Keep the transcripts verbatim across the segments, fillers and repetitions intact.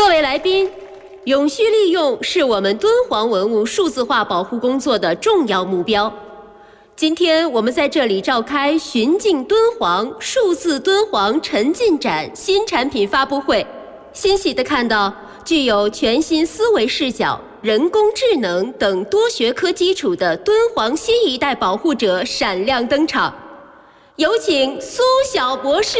各位来宾，永续利用是我们敦煌文物数字化保护工作的重要目标。今天我们在这里召开寻境敦煌数字敦煌沉浸展新产品发布会，欣喜地看到具有全新思维视角、人工智能等多学科基础的敦煌新一代保护者闪亮登场。有请苏晓博士。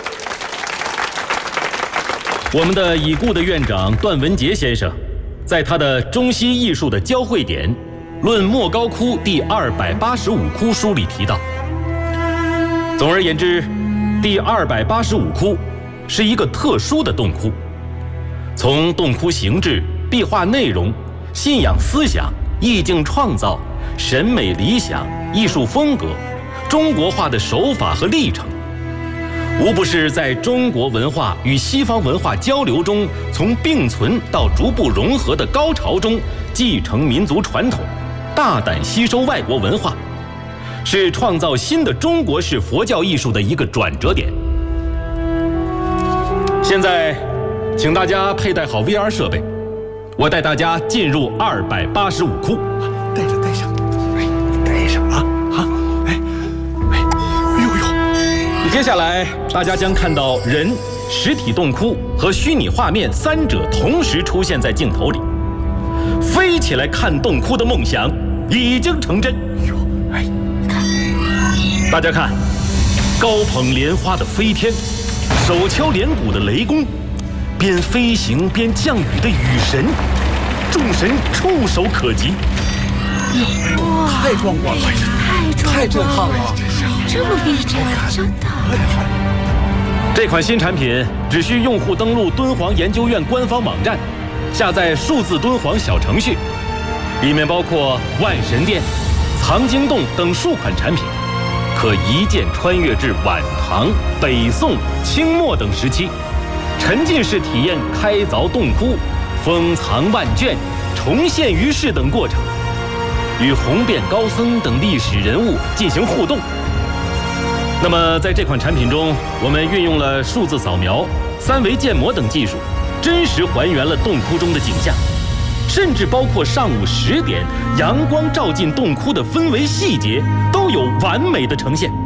我们的已故的院长段文杰先生，在他的《中西艺术的交汇点·论莫高窟第二百八十五窟》书里提到，总而言之，第二百八十五窟是一个特殊的洞窟，从洞窟形制、壁画内容、信仰思想、意境创造、审美理想、艺术风格、中国化的手法和历程，无不是在中国文化与西方文化交流中，从并存到逐步融合的高潮中，继承民族传统，大胆吸收外国文化，是创造新的中国式佛教艺术的一个转折点。现在，请大家佩戴好 V R 设备，我带大家进入二百八十五窟。 带上，带上，哎，带上啊啊！哎，哎，哎呦呦！ 接下来，大家将看到人、实体洞窟和虚拟画面三者同时出现在镜头里。飞起来看洞窟的梦想已经成真。 哟，哎，你看， 大家看，高捧莲花的飞天，手敲连鼓的雷公，边飞行边降雨的雨神，众神触手可及。 哇，太壮观了， 太壮观了， 太震撼了， 这么逼真，真的。 这款新产品只需用户登录敦煌研究院官方网站，下载数字敦煌小程序，里面包括万神殿、藏经洞等数款产品，可一键穿越至晚唐、北宋、清末等时期，沉浸式体验开凿洞窟、封藏万卷、重现于世等过程，与红遍高僧等历史人物进行互动。那么在这款产品中，我们运用了数字扫描、三维建模等技术，真实还原了洞窟中的景象，甚至包括上午十点阳光照进洞窟的氛围细节，都有完美的呈现。